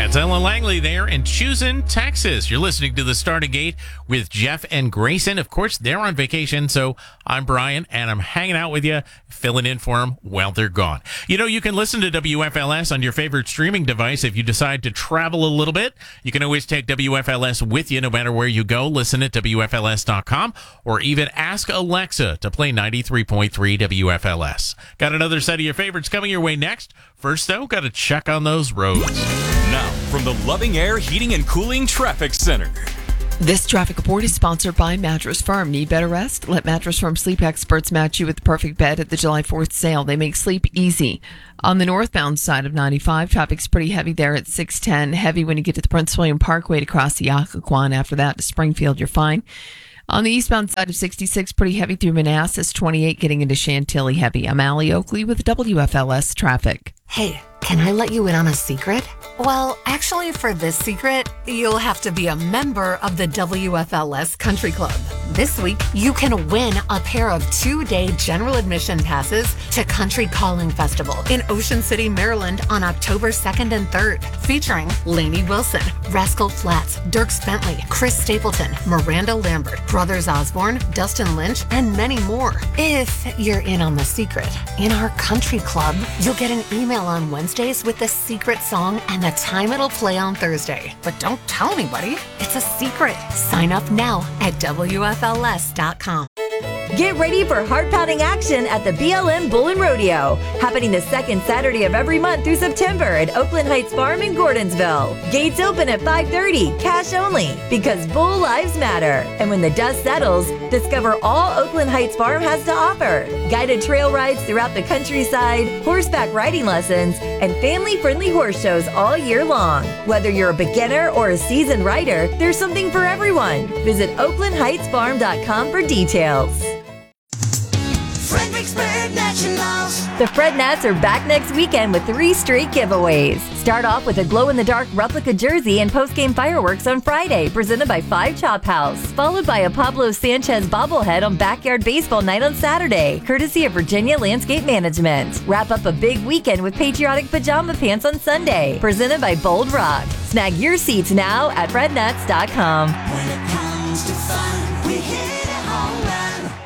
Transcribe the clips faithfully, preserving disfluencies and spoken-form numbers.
That's Ellen Langley there in Choosing, Texas. You're listening to The Starting Gate with Jeff and Grayson. Of course, they're on vacation, so I'm Brian, and I'm hanging out with you, filling in for them while they're gone. You know, you can listen to W F L S on your favorite streaming device if you decide to travel a little bit. You can always take W F L S with you no matter where you go. Listen at W F L S dot com or even ask Alexa to play ninety-three point three W F L S. Got another set of your favorites coming your way next. First, though, got to check on those roads. Now, from the Loving Air Heating and Cooling Traffic Center. This traffic report is sponsored by Mattress Firm. Need better rest? Let Mattress Firm sleep experts match you with the perfect bed at the July fourth sale. They make sleep easy. On the northbound side of ninety-five, traffic's pretty heavy there at six ten. Heavy when you get to the Prince William Parkway to cross the Occoquan. After that to Springfield, you're fine. On the eastbound side of sixty-six, pretty heavy through Manassas. twenty-eight getting into Chantilly, heavy. I'm Allie Oakley with W F L S traffic. Hey, can I let you in on a secret? Well, actually, for this secret, you'll have to be a member of the W F L S Country Club. This week, you can win a pair of two-day general admission passes to Country Calling Festival in Ocean City, Maryland on October second and third, featuring Lainey Wilson, Rascal Flatts, Dierks Bentley, Chris Stapleton, Miranda Lambert, Brothers Osborne, Dustin Lynch, and many more. If you're in on the secret, in our Country Club, you'll get an email on Wednesdays with the secret song and the time it'll play on Thursday. But don't tell anybody. It's a secret. Sign up now at W F L S dot com. Get ready for heart-pounding action at the B L M Bull and Rodeo, happening the second Saturday of every month through September at Oakland Heights Farm in Gordonsville. Gates open at five thirty, cash only, because bull lives matter. And when the dust settles, discover all Oakland Heights Farm has to offer. Guided trail rides throughout the countryside, horseback riding lessons, and family-friendly horse shows all year long. Whether you're a beginner or a seasoned rider, there's something for everyone. Visit Oakland Heights Farm dot com for details. Fredericksburg Nationals. The Fred Nats are back next weekend with three straight giveaways. Start off with a glow-in-the-dark replica jersey and post-game fireworks on Friday, presented by Five Chop House, followed by a Pablo Sanchez bobblehead on Backyard Baseball Night on Saturday, courtesy of Virginia Landscape Management. Wrap up a big weekend with patriotic pajama pants on Sunday, presented by Bold Rock. Snag your seats now at Fred Nats dot com. When it comes to fun, we hit a home run.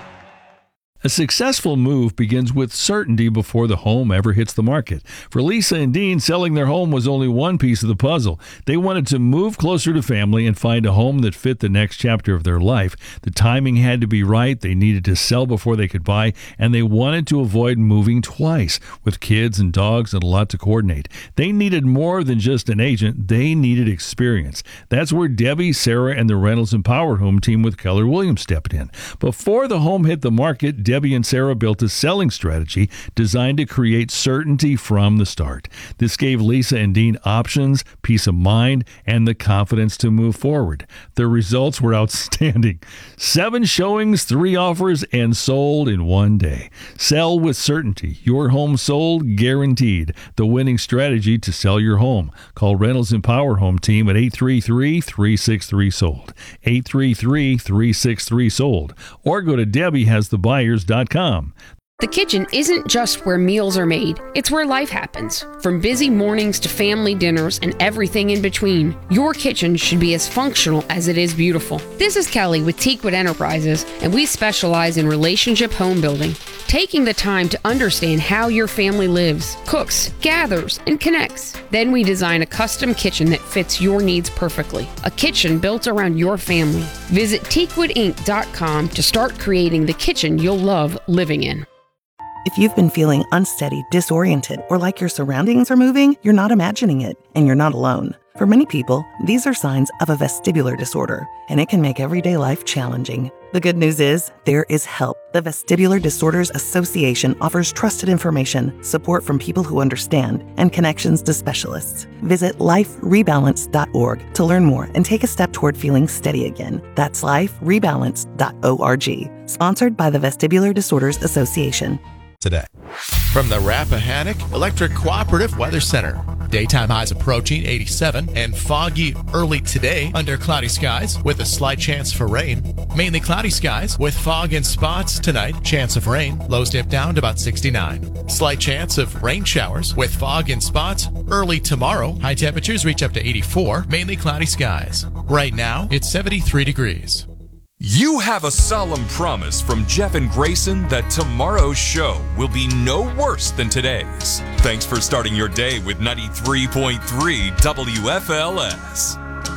A successful move begins with certainty before the home ever hits the market. For Lisa and Dean, selling their home was only one piece of the puzzle. They wanted to move closer to family and find a home that fit the next chapter of their life. The timing had to be right. They needed to sell before they could buy, and they wanted to avoid moving twice with kids and dogs and a lot to coordinate. They needed more than just an agent. They needed experience. That's where Debbie, Sarah, and the Rentals Empowered Home team with Keller Williams stepped in. Before the home hit the market, Debbie and Sarah built a selling strategy designed to create certainty from the start. This gave Lisa and Dean options, peace of mind, and the confidence to move forward. The results were outstanding. Seven showings, three offers, and sold in one day. Sell with certainty. Your home sold guaranteed. The winning strategy to sell your home. Call Rentals Empower Home Team at eight three three, three six three, sold. eight three three, three six three, sold. Or go to Debbie Has The Buyers dot com. The kitchen isn't just where meals are made, it's where life happens. From busy mornings to family dinners and everything in between, your kitchen should be as functional as it is beautiful. This is Kelly with Teakwood Enterprises, and we specialize in relationship home building, taking the time to understand how your family lives, cooks, gathers, and connects. Then we design a custom kitchen that fits your needs perfectly, a kitchen built around your family. Visit teakwood inc dot com to start creating the kitchen you'll love living in. If you've been feeling unsteady, disoriented, or like your surroundings are moving, you're not imagining it, and you're not alone. For many people, these are signs of a vestibular disorder, and it can make everyday life challenging. The good news is, there is help. The Vestibular Disorders Association offers trusted information, support from people who understand, and connections to specialists. Visit life rebalance dot org to learn more and take a step toward feeling steady again. That's life rebalance dot org. Sponsored by the Vestibular Disorders Association. Today. From the Rappahannock Electric Cooperative Weather Center. Daytime highs approaching eighty-seven and foggy early today under cloudy skies with a slight chance for rain. Mainly cloudy skies with fog and spots tonight. Chance of rain. Lows dip down to about sixty-nine. Slight chance of rain showers with fog and spots early tomorrow. High temperatures reach up to eighty-four. Mainly cloudy skies. Right now, it's seventy-three degrees. You have a solemn promise from Jeff and Grayson that tomorrow's show will be no worse than today's. Thanks for starting your day with ninety-three point three W F L S.